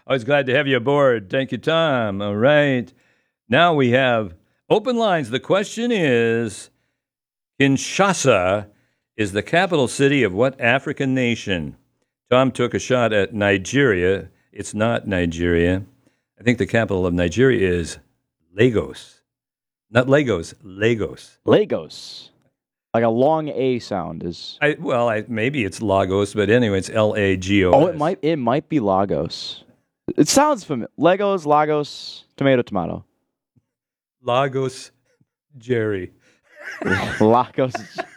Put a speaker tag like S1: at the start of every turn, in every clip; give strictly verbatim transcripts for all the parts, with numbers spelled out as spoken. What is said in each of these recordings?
S1: Always glad to have you aboard. Thank you, Tom. All right. Now we have open lines. The question is, Kinshasa is the capital city of what African nation? Tom took a shot at Nigeria. It's not Nigeria. I think the capital of Nigeria is Lagos. Not Lagos, Lagos.
S2: Lagos. Like a long A sound is.
S1: I, well, I, maybe it's Lagos, but anyway, it's L A G O S.
S2: Oh, it might it might be Lagos. It sounds familiar. Legos, Lagos, tomato, tomato.
S1: Lagos, Jerry.
S2: Lagos.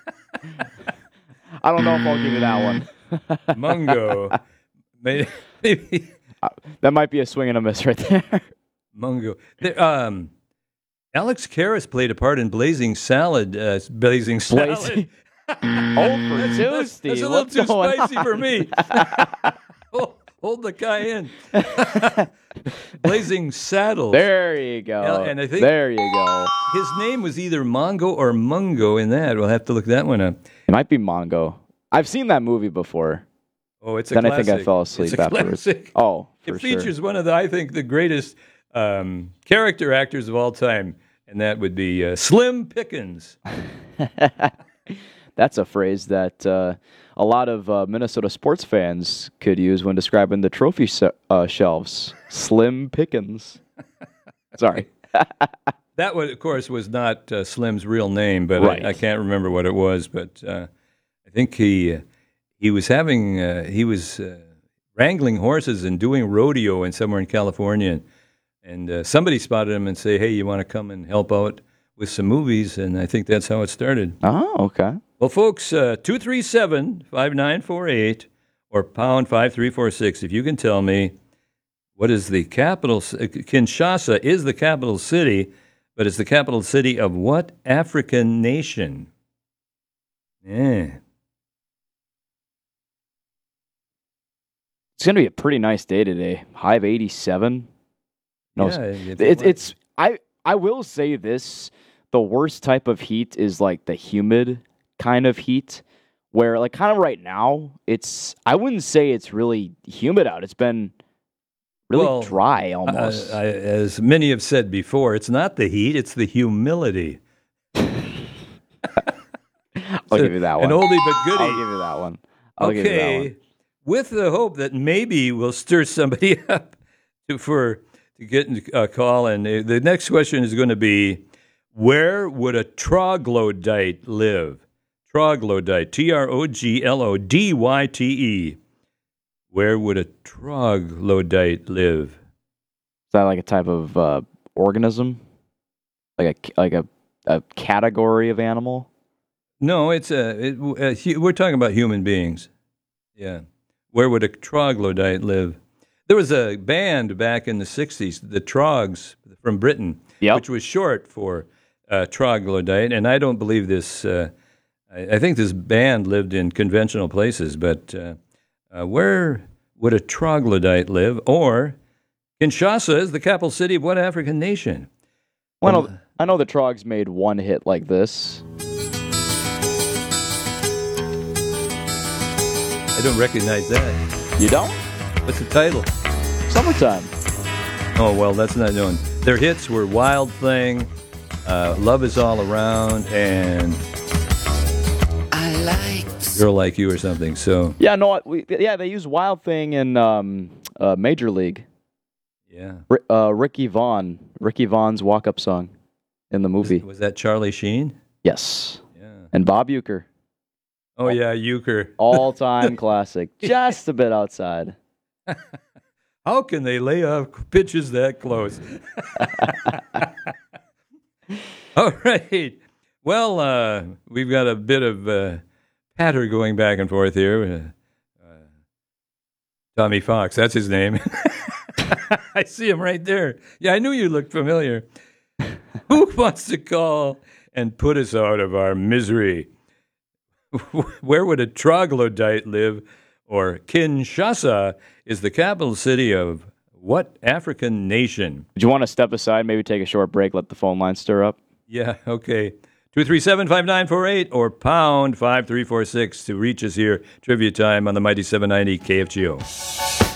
S2: I don't know if I'll give you that one.
S1: Mungo. Maybe. maybe.
S2: Uh, that might be a swing and a miss right there.
S1: Mungo. There, um, Alex Karras played a part in Blazing Salad. Uh, Blazing Salad.
S2: Blazing. Oh, for
S1: that's,
S2: two,
S1: that's,
S2: Steve.
S1: that's a little
S2: What's
S1: too
S2: going
S1: spicy
S2: on?
S1: for me. hold, hold the cayenne. Blazing Saddles.
S2: There you go.
S1: Yeah, and I think
S2: there you go.
S1: His name was either Mongo or Mungo in that. We'll have to look that one up.
S2: It might be Mongo. I've seen that movie before.
S1: Oh, it's a
S2: then
S1: classic.
S2: I think I fell asleep
S1: it's a
S2: afterwards.
S1: Classic.
S2: Oh, for
S1: it
S2: sure.
S1: features one of the, I think, the greatest um, character actors of all time, and that would be uh, Slim Pickens.
S2: That's a phrase that uh, a lot of uh, Minnesota sports fans could use when describing the trophy se- uh, shelves. Slim Pickens. Sorry.
S1: That, was, of course, was not uh, Slim's real name, but
S2: Right.
S1: I, I can't remember what it was. But uh, I think he uh, he was having uh, he was uh, wrangling horses and doing rodeo in somewhere in California, and, and uh, somebody spotted him and say, "Hey, you want to come and help out with some movies?" And I think that's how it started.
S2: Oh, okay.
S1: Well, folks, uh, two three seven, five nine four eight or pound five three four six, if you can tell me what is the capital, Kinshasa is the capital city, but it's the capital city of what African nation? Yeah.
S2: It's going to be a pretty nice day today. High of eighty-seven. No,
S1: Yeah,
S2: it,
S1: it's-
S2: it's, I, I will say this, the worst type of heat is like the humid kind of heat, where like kind of right now, it's, I wouldn't say it's really humid out. It's been really
S1: Well,
S2: dry almost.
S1: Uh, I, as many have said before, it's not the heat, it's the humility.
S2: I'll give you that one.
S1: An oldie but goodie.
S2: I'll give you that one. I'll give you that one.
S1: Okay, with the hope that maybe we'll stir somebody up to, for to get a call. And uh, the next question is going to be, where would a troglodyte live? Troglodyte, T R O G L O D Y T E. Where would a troglodyte live?
S2: Is that like a type of uh, organism? Like a like a, a category of animal?
S1: No, it's a. It, uh, hu- we're talking about human beings. Yeah. Where would a troglodyte live? There was a band back in the sixties, the Trogs from Britain,
S2: Yep.
S1: which was short for uh, troglodyte. And I don't believe this. Uh, I, I think this band lived in conventional places, but uh, uh, where would a troglodyte live? Or Kinshasa is the capital city of what African nation?
S2: Well, I know, I know the Trogs made one hit like this.
S1: I don't recognize that.
S2: You don't?
S1: What's the title?
S2: Summertime.
S1: Oh, well, that's not known. Their hits were Wild Thing, uh, Love Is All Around, and
S3: I like
S1: Girl Like You or something. So,
S2: Yeah, no, we, yeah, they use Wild Thing in um, uh, Major League.
S1: yeah.
S2: Ri- Uh, Ricky Vaughn, Ricky Vaughn's walk-up song in the movie.
S1: Was that Charlie Sheen?
S2: Yes,
S1: Yeah.
S2: and Bob Uecker,
S1: Oh, yeah, Euchre.
S2: all-time classic. Just a bit outside.
S1: How can they lay off pitches that close? All right. Well, uh, we've got a bit of uh, patter going back and forth here. Uh, uh, Tommy Fox, that's his name. I see him right there. Yeah, I knew you looked familiar. Who wants to call and put us out of our misery? Where would a troglodyte live? Or Kinshasa is the capital city of what African nation?
S2: Do you want to step aside, maybe take a short break, let the phone line stir up?
S1: Yeah, okay. two three seven, five nine four eight or pound five three four six to reach us here. Trivia time on the Mighty seven ninety K F G O.